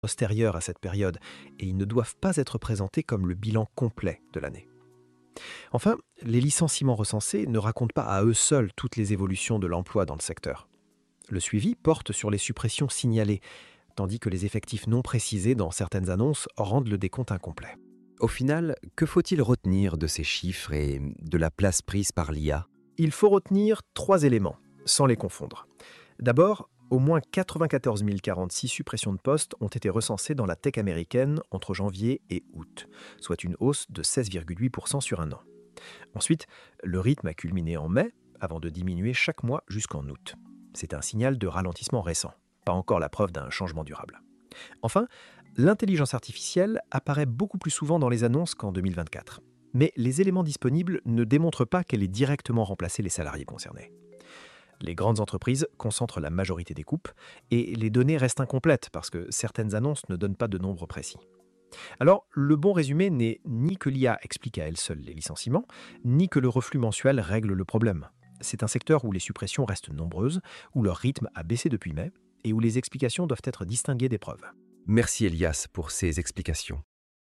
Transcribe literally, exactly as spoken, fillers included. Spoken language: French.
postérieurs à cette période et ils ne doivent pas être présentés comme le bilan complet de l'année. Enfin, les licenciements recensés ne racontent pas à eux seuls toutes les évolutions de l'emploi dans le secteur. Le suivi porte sur les suppressions signalées, tandis que les effectifs non précisés dans certaines annonces rendent le décompte incomplet. Au final, que faut-il retenir de ces chiffres et de la place prise par l'I A? Il faut retenir trois éléments, sans les confondre. D'abord, au moins quatre-vingt-quatorze mille quarante-six suppressions de postes ont été recensées dans la tech américaine entre janvier et août, soit une hausse de seize virgule huit pour cent sur un an. Ensuite, le rythme a culminé en mai, avant de diminuer chaque mois jusqu'en août. C'est un signal de ralentissement récent, pas encore la preuve d'un changement durable. Enfin, l'intelligence artificielle apparaît beaucoup plus souvent dans les annonces qu'en deux mille vingt-quatre. Mais les éléments disponibles ne démontrent pas qu'elle ait directement remplacé les salariés concernés. Les grandes entreprises concentrent la majorité des coupes et les données restent incomplètes parce que certaines annonces ne donnent pas de nombres précis. Alors, le bon résumé n'est ni que l'I A explique à elle seule les licenciements, ni que le reflux mensuel règle le problème. C'est un secteur où les suppressions restent nombreuses, où leur rythme a baissé depuis mai et où les explications doivent être distinguées des preuves. Merci Elias pour ces explications.